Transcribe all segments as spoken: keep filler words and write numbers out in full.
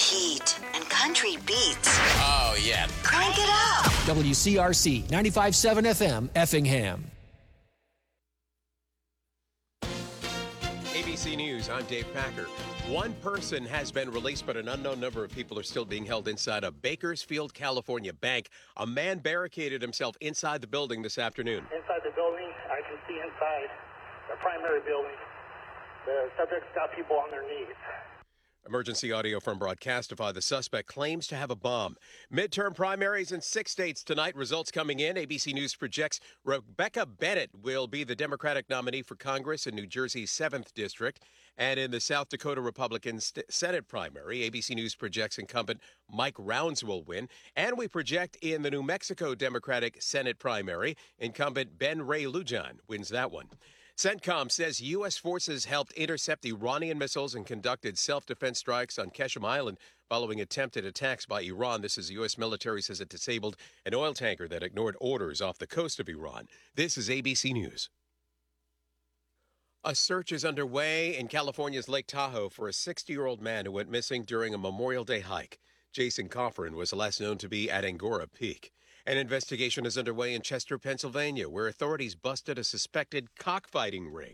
heat and country beats. Oh, yeah. Crank it up. W C R C ninety-five point seven F M, Effingham. A B C News, I'm Dave Packer. One person has been released, but an unknown number of people are still being held inside a Bakersfield, California bank. A man barricaded himself inside the building this afternoon. Inside the building, I can see inside the primary building. The subject's got people on their knees. Emergency audio from Broadcastify. The suspect claims to have a bomb. Midterm primaries in six states tonight. Results coming in. A B C News projects Rebecca Bennett will be the Democratic nominee for Congress in New Jersey's seventh District. And in the South Dakota Republican st- Senate primary, A B C News projects incumbent Mike Rounds will win. And we project in the New Mexico Democratic Senate primary, incumbent Ben Ray Lujan wins that one. CENTCOM says U S forces helped intercept Iranian missiles and conducted self-defense strikes on Qeshm Island following attempted attacks by Iran. This is the U S military says it disabled an oil tanker that ignored orders off the coast of Iran. This is A B C News. A search is underway in California's Lake Tahoe for a sixty-year-old man who went missing during a Memorial Day hike. Jason Coffrin was last known to be at Angora Peak. An investigation is underway in Chester, Pennsylvania, where authorities busted a suspected cockfighting ring.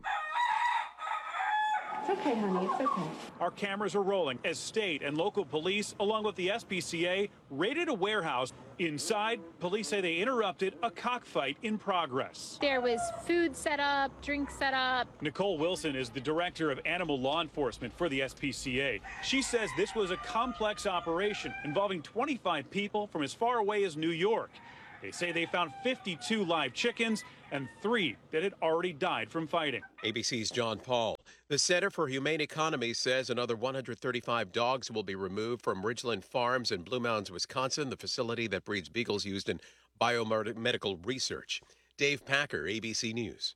It's okay, honey. It's okay. Our cameras are rolling as state and local police, along with the S P C A, raided a warehouse. Inside, police say they interrupted a cockfight in progress. There was food set up, drink set up. Nicole Wilson is the director of animal law enforcement for the S P C A. She says this was a complex operation involving twenty-five people from as far away as New York. They say they found fifty-two live chickens and three that had already died from fighting. A B C's John Paul. The Center for Humane Economy says another one hundred thirty-five dogs will be removed from Ridgeland Farms in Blue Mounds, Wisconsin, the facility that breeds beagles used in biomedical research. Dave Packer, A B C News.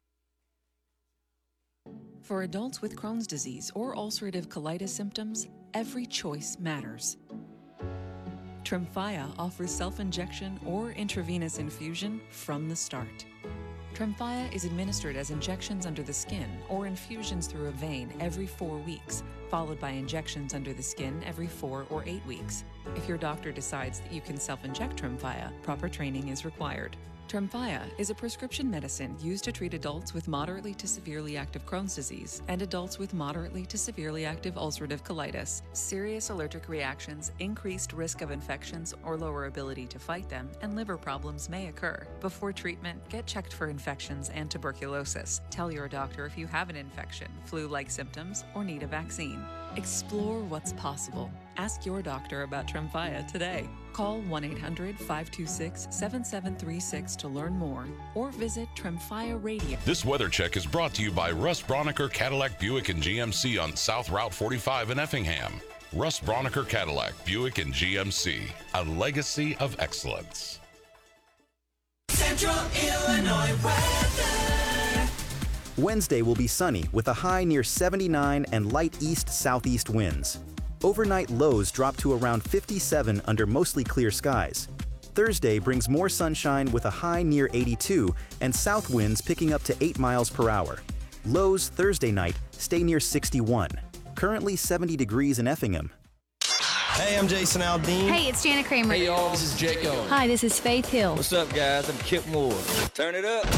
For adults with Crohn's disease or ulcerative colitis symptoms, every choice matters. Tremfya offers self-injection or intravenous infusion from the start. Tremfya is administered as injections under the skin or infusions through a vein every four weeks, followed by injections under the skin every four or eight weeks. If your doctor decides that you can self-inject Tremfya, proper training is required. Tremfya is a prescription medicine used to treat adults with moderately to severely active Crohn's disease and adults with moderately to severely active ulcerative colitis. Serious allergic reactions, increased risk of infections or lower ability to fight them, and liver problems may occur. Before treatment, get checked for infections and tuberculosis. Tell your doctor if you have an infection, flu-like symptoms, or need a vaccine. Explore what's possible. Ask your doctor about Tremfya today. Call one eight hundred, five two six, seven seven three six to learn more or visit Tremfya Radio. This weather check is brought to you by Russ Broniker Cadillac Buick and G M C on South Route forty-five in Effingham. Russ Broniker Cadillac Buick and G M C, a legacy of excellence. Central Illinois weather. Wednesday will be sunny with a high near seventy-nine and light east-southeast winds. Overnight lows drop to around fifty-seven under mostly clear skies. Thursday brings more sunshine with a high near eighty-two and south winds picking up to eight miles per hour. Lows Thursday night stay near sixty-one. Currently seventy degrees in Effingham. Hey, I'm Jason Aldean. Hey, it's Jana Kramer. Hey, y'all, this is Jake Owen. Hi, this is Faith Hill. What's up, guys? I'm Kip Moore. Turn it up.